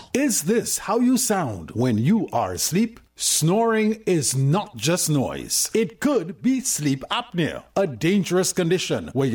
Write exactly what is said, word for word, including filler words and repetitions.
Is this how you sound when you are asleep? Snoring is not just noise. It could be sleep apnea, a dangerous condition where